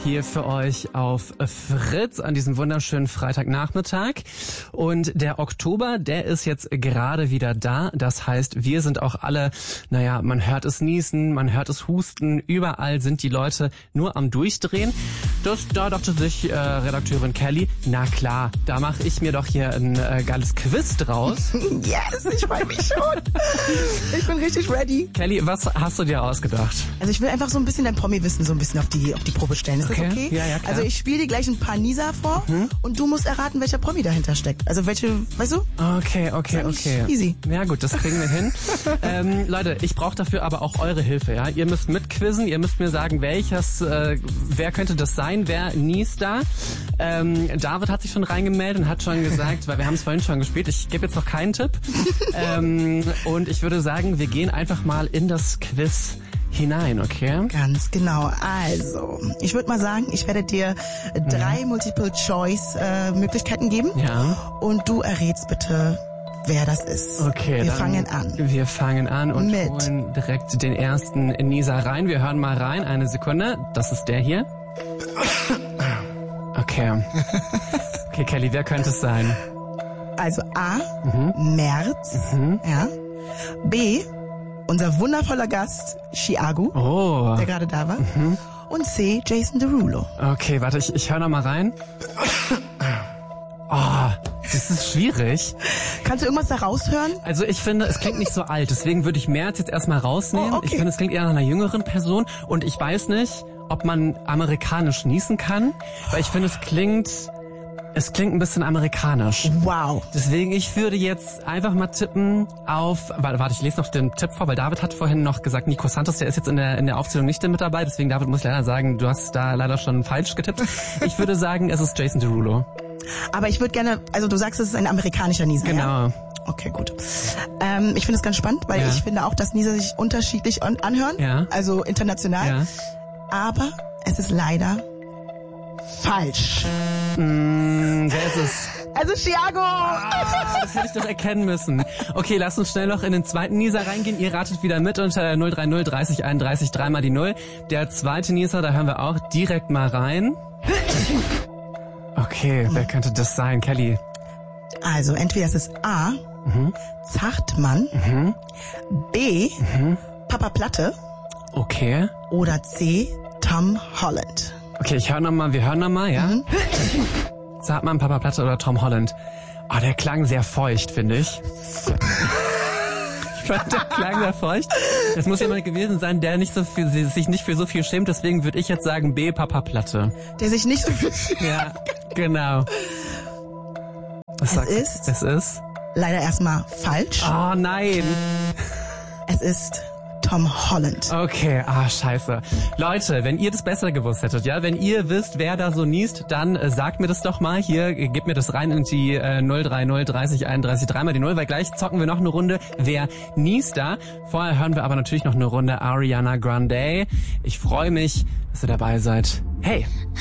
hier für euch auf Fritz an diesem wunderschönen Freitagnachmittag. Und der Oktober, der ist jetzt gerade wieder da. Das heißt, wir sind auch alle, man hört es niesen, man hört es husten. Überall sind die Leute nur am Durchdrehen. Da dachte sich Redakteurin Kelly, na klar, da mache ich mir doch hier ein geiles Quiz draus. Yes, ich freue mich schon. Ich bin richtig ready. Kelly, was hast du dir ausgedacht? Also ich will einfach so ein bisschen dein Promi-Wissen so ein bisschen auf die Probe stellen. Ist das okay? Ja, klar. Also ich spiele dir gleich ein paar Nieser vor und du musst erraten, welcher Promi dahinter steckt. Also welche, weißt du? Okay. Easy. Ja gut, das kriegen wir hin. Leute, ich brauche dafür aber auch eure Hilfe. Ja, ihr müsst mitquizzen, ihr müsst mir sagen, wer könnte das sein, wer niest da. David hat sich schon reingemeldet und hat schon gesagt, weil wir haben es vorhin schon gespielt, ich gebe jetzt noch keinen Tipp. Und ich würde sagen, wir gehen einfach mal in das Quiz hinein, okay? Ganz genau. Also, ich würde mal sagen, ich werde dir 3 Multiple-Choice-Möglichkeiten geben. Ja. Und du errätst bitte, wer das ist. Okay. Wir fangen an. Wir fangen an und mit holen direkt den ersten Nieser rein. Wir hören mal rein. Eine Sekunde. Das ist der hier. Okay. Okay, Kelly, wer könnte es sein? Also A, Merz, ja. B, unser wundervoller Gast, Chiago, der gerade da war. Und C, Jason Derulo. Okay, warte, ich höre noch mal rein. Das ist schwierig. Kannst du irgendwas da raushören? Also ich finde, es klingt nicht so alt, deswegen würde ich Merz jetzt erstmal rausnehmen. Okay. Ich finde, es klingt eher nach einer jüngeren Person und ich weiß nicht, ob man amerikanisch niesen kann, weil ich finde, es klingt ein bisschen amerikanisch. Wow. Deswegen, ich würde jetzt einfach mal tippen auf... Warte, ich lese noch den Tipp vor, weil David hat vorhin noch gesagt, Nico Santos, der ist jetzt in der Aufzählung nicht mit dabei. Deswegen, David, muss ich leider sagen, du hast da leider schon falsch getippt. Ich würde sagen, es ist Jason Derulo. Aber ich würde gerne... Also du sagst, es ist ein amerikanischer Nieser, Genau. Ja? Okay, gut. Ich finde es ganz spannend, weil ich finde auch, dass Nieser sich unterschiedlich anhören. Ja. Also international. Ja. Aber es ist leider falsch. Wer ist es? Also Chiago! Das hätte ich doch erkennen müssen. Okay, lasst uns schnell noch in den zweiten Nieser reingehen. Ihr ratet wieder mit unter 030 30 31 3 mal die 0. Der zweite Nieser, da hören wir auch direkt mal rein. Okay, wer könnte das sein? Kelly? Also entweder es ist A, Zachtmann, B, Papa Platte Okay. oder C, Tom Holland. Okay, wir hören nochmal, ja? Zartmann, Papa Platte oder Tom Holland. Der klang sehr feucht, finde ich. Ich fand, der klang sehr feucht. Es muss jemand gewesen sein, der sich nicht für so viel schämt, deswegen würde ich jetzt sagen B, Papa Platte. Der sich nicht so viel... Ja, genau. Es ist? Leider erstmal falsch. Oh nein. Es ist Tom Holland. Okay, scheiße. Leute, wenn ihr das besser gewusst hättet, ja, wenn ihr wisst, wer da so niest, dann sagt mir das doch mal. Hier, gebt mir das rein in die 030 30 31 3 mal die 0, weil gleich zocken wir noch eine Runde. Wer niest da? Vorher hören wir aber natürlich noch eine Runde Ariana Grande. Ich freue mich, dass ihr dabei seid. Hey!